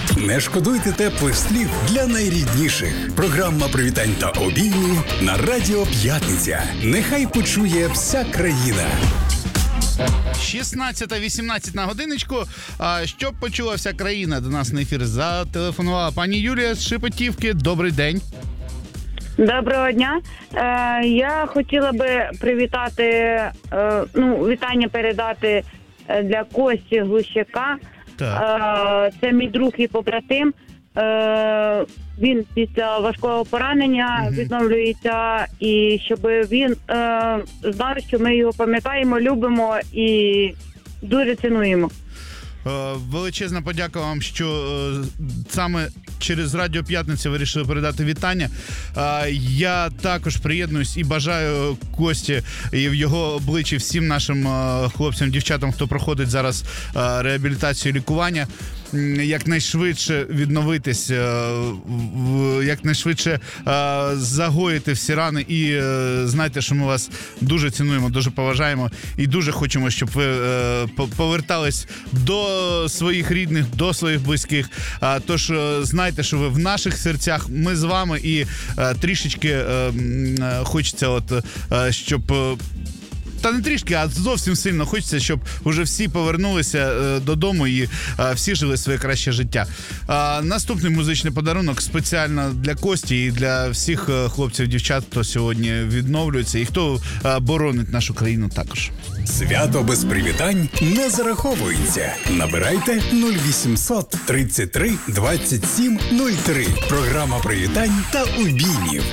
Не шкодуйте теплих слів для найрідніших. Програма привітань та обіймів на Радіо П'ятниця. Нехай почує вся країна. 16:18 на годиночку. Щоб почула вся країна, до нас на ефір зателефонувала пані Юлія з Шепетівки. Добрий день. Доброго дня. Я хотіла би привітати, вітання передати для Кості Глущака. Це мій друг і побратим. Він після важкого поранення відновлюється, і щоб він знав, що ми його пам'ятаємо, любимо і дуже цінуємо. Величезна подяка вам, що саме через Радіо П'ятниця вирішили передати вітання. Я також приєднуюсь і бажаю Кості і в його обличчі всім нашим хлопцям, дівчатам, хто проходить зараз реабілітацію і лікування, якнайшвидше відновитись, якнайшвидше загоїти всі рани. І знайте, що ми вас дуже цінуємо, дуже поважаємо і дуже хочемо, щоб ви повертались до своїх рідних, до своїх близьких. Тож знайте, що ви в наших серцях, ми з вами, і трішечки хочеться, щоб... Та не трішки, а зовсім сильно хочеться, щоб уже всі повернулися додому і всі жили своє краще життя. Наступний музичний подарунок спеціально для Кості і для всіх хлопців, дівчат, хто сьогодні відновлюється і хто боронить нашу країну також. Свято без привітань не зараховується. Набирайте 0800 33 27 03. Програма привітань та обіймів.